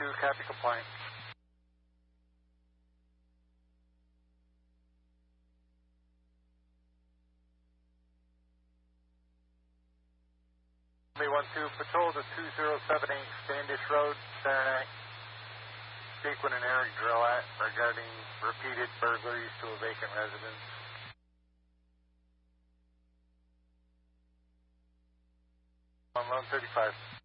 copy compliant. B12, patrol to 2078 Standish Road, Saranac. Speak with an Eric Drillat regarding repeated burglaries to a vacant residence. 135.